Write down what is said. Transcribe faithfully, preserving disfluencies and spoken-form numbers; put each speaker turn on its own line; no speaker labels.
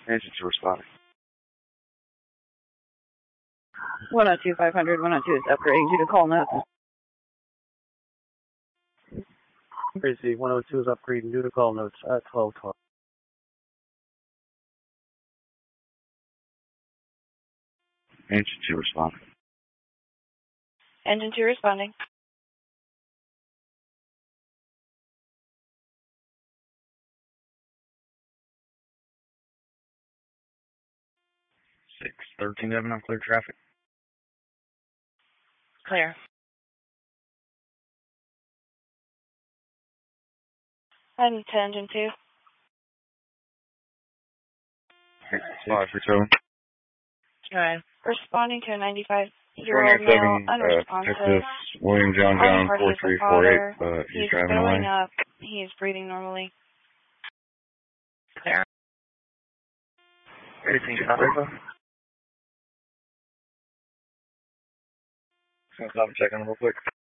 Engine two responding.
one oh two, five hundred, one oh two is upgrading due to call notes.
Crazy, one oh two is upgrading due to call notes at twelve twelve.
Engine two responding.
Engine two responding.
six thirteen Devon on clear traffic.
Clear. And to engine two.
Five for two.
Alright. Responding to a ninety-five year old male, unresponsive.
Uh, Texas, William John John four three four eight, but he's,
he's
driving
throwing
away.
up. He's breathing normally. Clear.
Anything copy? Just gonna stop and check on him real quick.